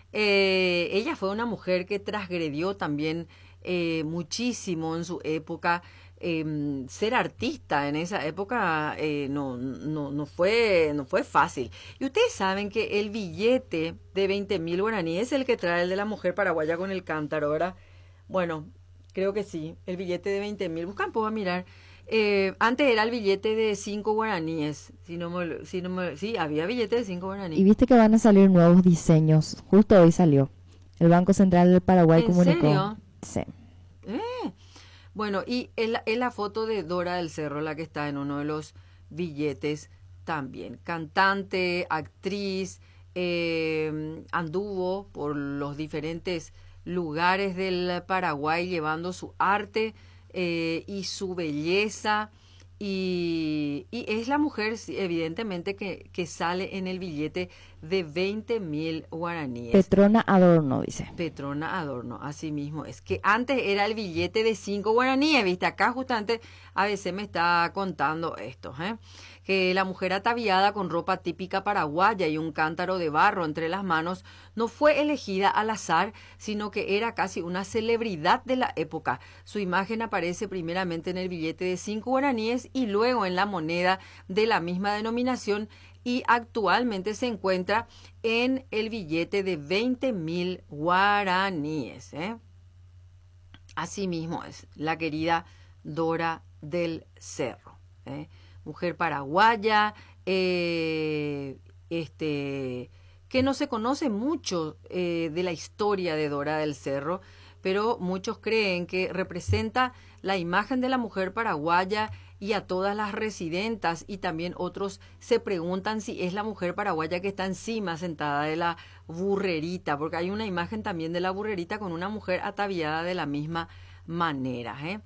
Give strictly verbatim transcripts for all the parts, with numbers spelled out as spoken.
Eh, ella fue una mujer que transgredió también eh, muchísimo en su época. Eh, ser artista en esa época eh, no, no, no, fue, no fue fácil. Y ustedes saben que el billete de veinte mil guaraníes es el que trae el de la mujer paraguaya con el cántaro, ¿verdad? Bueno, creo que sí, el billete de veinte mil. Buscan, puedo mirar. Eh, antes era el billete de cinco guaraníes. Si no me, si no me, sí, había billete de cinco guaraníes. Y viste que van a salir nuevos diseños. Justo hoy salió. El Banco Central del Paraguay ¿En comunicó. serio? Sí. Eh. Bueno, y es la, es la foto de Dora del Cerro, la que está en uno de los billetes también. Cantante, actriz, eh, anduvo por los diferentes lugares del Paraguay llevando su arte eh, y su belleza. Y, y es la mujer, evidentemente, que, que sale en el billete de veinte mil guaraníes. Petrona Adorno, dice. Petrona Adorno, así mismo. Es que antes era el billete de cinco guaraníes, ¿viste? Acá justamente A B C me está contando esto, ¿eh? Que la mujer ataviada con ropa típica paraguaya y un cántaro de barro entre las manos no fue elegida al azar, sino que era casi una celebridad de la época. Su imagen aparece primeramente en el billete de cinco guaraníes y luego en la moneda de la misma denominación, y actualmente se encuentra en el billete de veinte mil guaraníes. ¿eh? Así mismo es la querida Dora del Cerro. ¿eh? Mujer paraguaya, eh, este, que no se conoce mucho eh, de la historia de Dora del Cerro, pero muchos creen que representa la imagen de la mujer paraguaya y a todas las residentas, y también otros se preguntan si es la mujer paraguaya que está encima sentada de la burrerita, porque hay una imagen también de la burrerita con una mujer ataviada de la misma manera. ¿eh?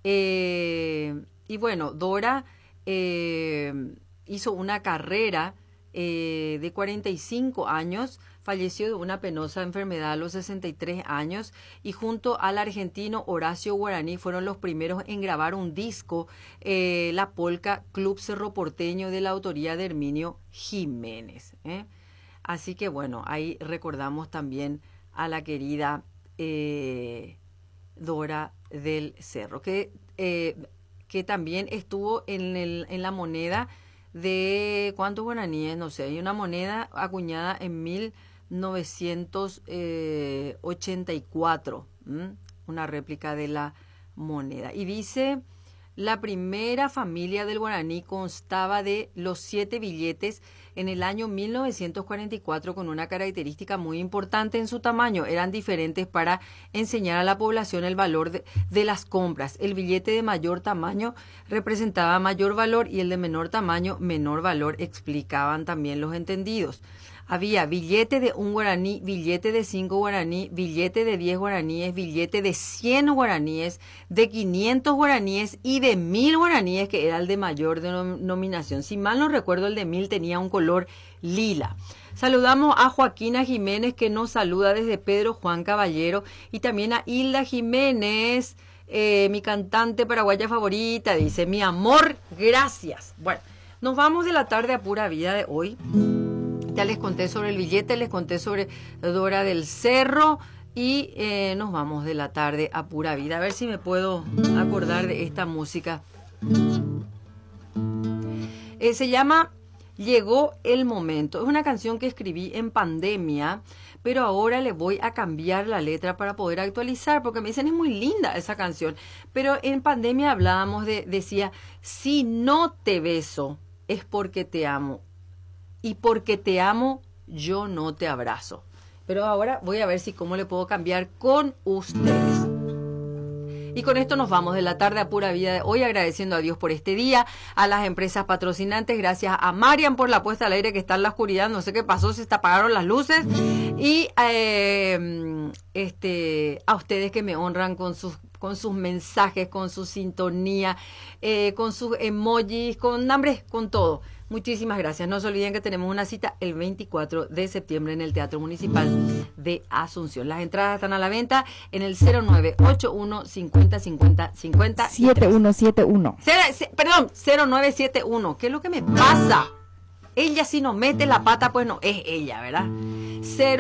Eh, y bueno, Dora eh, hizo una carrera eh, de cuarenta y cinco años, falleció de una penosa enfermedad a los sesenta y tres años, y junto al argentino Horacio Guaraní fueron los primeros en grabar un disco, eh, la polca Club Cerro Porteño, de la autoría de Herminio Jiménez. ¿eh? Así que bueno, ahí recordamos también a la querida eh, Dora del Cerro, que, eh, que también estuvo en, el, en la moneda de, ¿cuántos guaraníes? No sé, hay una moneda acuñada en mil novecientos ochenta y cuatro, ¿m? Una réplica de la moneda. Y dice, la primera familia del guaraní constaba de los siete billetes en el año mil novecientos cuarenta y cuatro, con una característica muy importante en su tamaño. Eran diferentes para enseñar a la población el valor de, de las compras. El billete de mayor tamaño representaba mayor valor y el de menor tamaño menor valor, explicaban también los entendidos. Había billete de un guaraní, billete de cinco guaraní, billete de diez guaraníes, billete de cien guaraníes, de quinientos guaraníes y de mil guaraníes, que era el de mayor denominación. Si mal no recuerdo, el de mil tenía un color lila. Saludamos a Joaquina Jiménez, que nos saluda desde Pedro Juan Caballero, y también a Hilda Jiménez, eh, mi cantante paraguaya favorita, dice, mi amor, gracias. Bueno, nos vamos de la tarde a Pura Vida de hoy. Ya les conté sobre el billete, les conté sobre Dora del Cerro, y eh, nos vamos de la tarde a Pura Vida. A ver si me puedo acordar de esta música. Eh, se llama Llegó el Momento. Es una canción que escribí en pandemia, pero ahora le voy a cambiar la letra para poder actualizar, porque me dicen, es muy linda esa canción. Pero en pandemia hablábamos de, decía, si no te beso, es porque te amo. Y porque te amo, yo no te abrazo. Pero ahora voy a ver si cómo le puedo cambiar con ustedes. Y con esto nos vamos de la tarde a Pura Vida de hoy, agradeciendo a Dios por este día, a las empresas patrocinantes, gracias a Marian por la puesta al aire, que está en la oscuridad, no sé qué pasó, se apagaron las luces, y eh, este, a ustedes que me honran con sus, con sus mensajes, con su sintonía, eh, con sus emojis, con hambre, con todo. Muchísimas gracias. No se olviden que tenemos una cita el veinticuatro de septiembre en el Teatro Municipal de Asunción. Las entradas están a la venta en el cero nueve ocho uno cincuenta cincuenta cincuenta siete uno siete uno. Perdón, cero nueve siete uno. ¿Qué es lo que me pasa? Ella si no mete la pata, pues no es ella, ¿verdad? cero